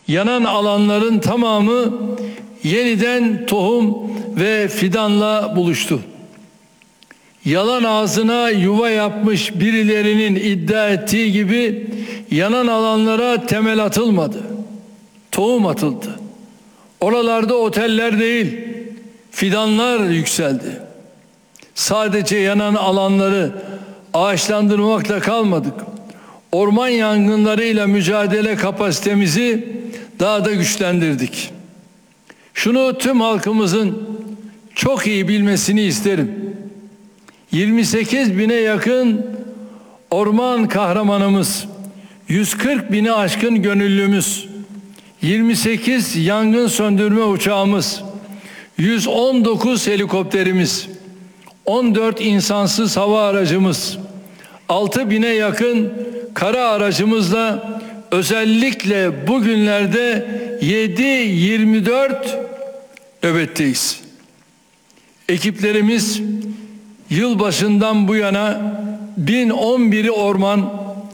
Yanan alanların tamamı yeniden tohum ve fidanla buluştu. Yalan ağzına yuva yapmış birilerinin iddia ettiği gibi yanan alanlara temel atılmadı. Tohum atıldı. Oralarda oteller değil, fidanlar yükseldi. Sadece yanan alanları ağaçlandırmakla kalmadık. Orman yangınlarıyla mücadele kapasitemizi daha da güçlendirdik. Şunu tüm halkımızın çok iyi bilmesini isterim. 28 bine yakın orman kahramanımız, 140 bini aşkın gönüllümüz, 28 yangın söndürme uçağımız, 119 helikopterimiz, 14 insansız hava aracımız, 6 bine yakın kara aracımızla özellikle bugünlerde 7/24 nöbetteyiz. Ekiplerimiz yılbaşından bu yana 1011'i orman,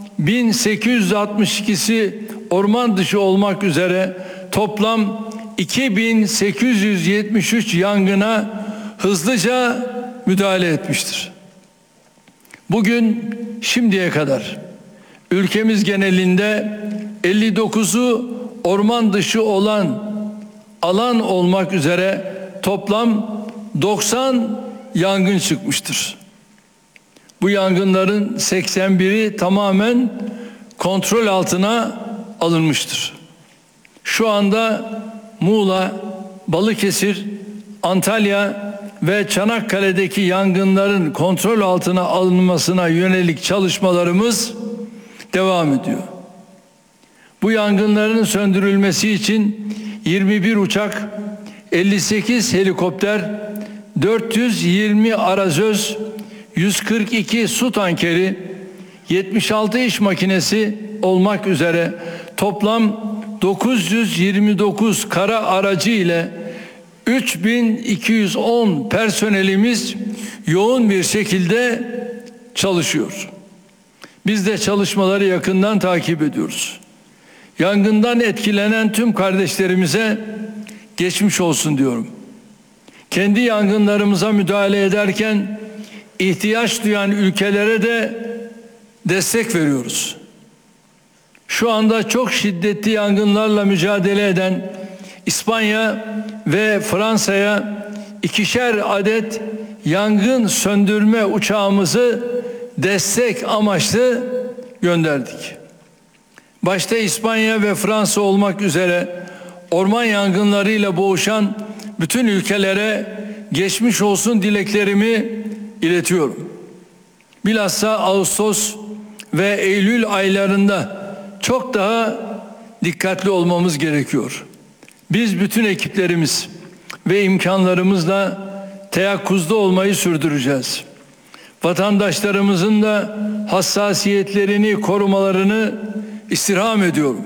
1862'si orman dışı olmak üzere toplam 2873 yangına hızlıca müdahale etmiştir. Bugün şimdiye kadar ülkemiz genelinde 59'u orman dışı olan alan olmak üzere toplam 90 yangın çıkmıştır. Bu yangınların 81'i tamamen kontrol altına alınmıştır. Şu anda Muğla, Balıkesir, Antalya ve Çanakkale'deki yangınların kontrol altına alınmasına yönelik çalışmalarımız devam ediyor. Bu yangınların söndürülmesi için 21 uçak, 58 helikopter, 420 arazöz, 142 su tankeri, 76 iş makinesi olmak üzere toplam 929 kara aracı ile 3210 personelimiz yoğun bir şekilde çalışıyor. Biz de çalışmaları yakından takip ediyoruz. Yangından etkilenen tüm kardeşlerimize geçmiş olsun diyorum. Kendi yangınlarımıza müdahale ederken ihtiyaç duyan ülkelere de destek veriyoruz. Şu anda çok şiddetli yangınlarla mücadele eden İspanya ve Fransa'ya 2'şer adet yangın söndürme uçağımızı destek amaçlı gönderdik. Başta İspanya ve Fransa olmak üzere orman yangınlarıyla boğuşan bütün ülkelere geçmiş olsun dileklerimi iletiyorum. Bilhassa Ağustos ve Eylül aylarında çok daha dikkatli olmamız gerekiyor. Biz bütün ekiplerimiz ve imkanlarımızla teyakkuzda olmayı sürdüreceğiz. Vatandaşlarımızın da hassasiyetlerini korumalarını istirham ediyorum.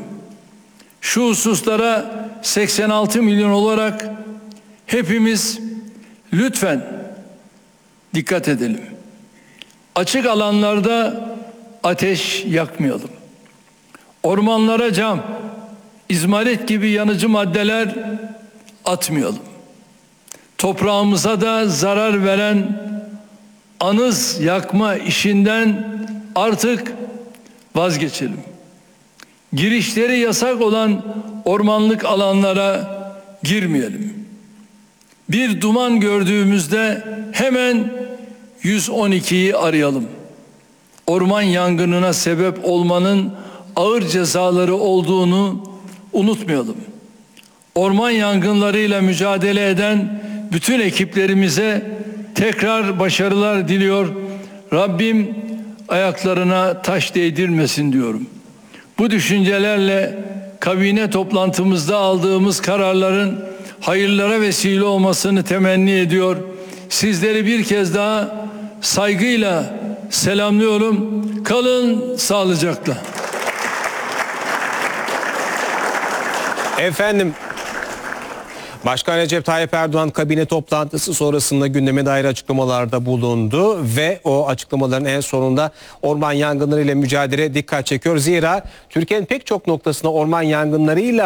Şu hususlara 86 milyon olarak hepimiz lütfen dikkat edelim. Açık alanlarda ateş yakmayalım. Ormanlara cam, izmarit gibi yanıcı maddeler atmayalım. Toprağımıza da zarar veren anız yakma işinden artık vazgeçelim. Girişleri yasak olan ormanlık alanlara girmeyelim. Bir duman gördüğümüzde hemen 112'yi arayalım. Orman yangınına sebep olmanın ağır cezaları olduğunu unutmayalım. Orman yangınlarıyla mücadele eden bütün ekiplerimize tekrar başarılar diliyor. Rabbim ayaklarına taş değdirmesin diyorum. Bu düşüncelerle kabine toplantımızda aldığımız kararların hayırlara vesile olmasını temenni ediyor. Sizleri bir kez daha saygıyla selamlıyorum. Kalın sağlıcakla. Efendim, Başkan Recep Tayyip Erdoğan kabine toplantısı sonrasında gündeme dair açıklamalarda bulundu ve o açıklamaların en sonunda orman yangınlarıyla mücadele dikkat çekiyor. Zira Türkiye'nin pek çok noktasında orman yangınlarıyla